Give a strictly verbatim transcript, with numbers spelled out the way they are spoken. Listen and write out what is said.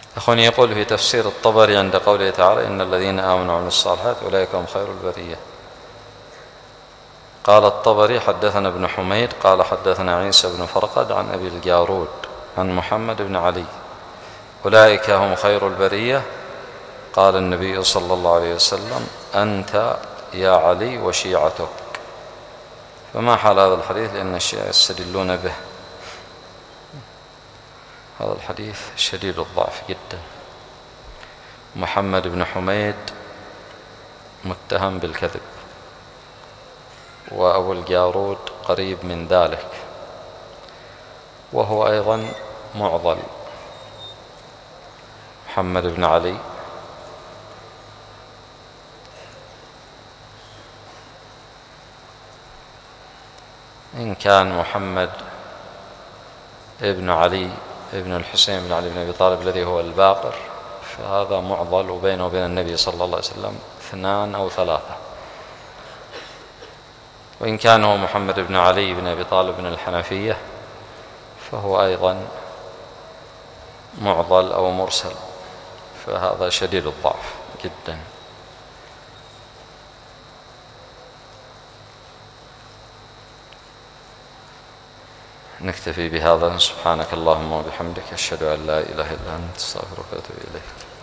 أخوني يقول في تفسير الطبري عند قوله تعالى إن الذين آمنوا وعملوا الصالحات أولئك هم خير البرية. قال الطبري حدثنا ابن حميد قال حدثنا عيسى بن فرقد عن أبي الجارود عن محمد بن علي أولئك هم خير البرية. قال النبي صلى الله عليه وسلم أنت يا علي وشيعتك. فما حال هذا الحديث؟ لأن الشيعة يستدلون به. هذا الحديث شديد الضعف جدا. محمد بن حميد متهم بالكذب، وأبو الجارود قريب من ذلك، وهو أيضا معضل. محمد بن علي إن كان محمد ابن علي ابن الحسين بن علي بن أبي طالب الذي هو الباقر فهذا معضل، وبينه وبين النبي صلى الله عليه وسلم اثنان أو ثلاثة. وإن كان هو محمد بن علي بن أبي طالب بن الحنفية فهو أيضا معضل أو مرسل، فهذا شديد الضعف جدا. نكتفي بهذا. سبحانك اللهم وبحمدك أشهد أن لا إله إلا أنت أستغفرك وأتوب إليك.